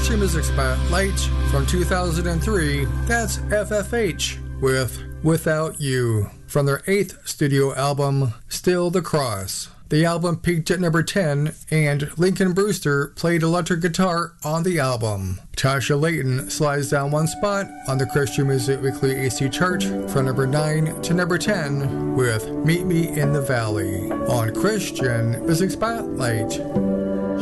Christian Music Spotlight from 2003, that's FFH with Without You from their 8th studio album, Still the Cross. The album peaked at number 10, and Lincoln Brewster played electric guitar on the album. Tasha Layton slides down one spot on the Christian Music Weekly AC chart from number 9 to number 10 with Meet Me in the Valley on Christian Music Spotlight.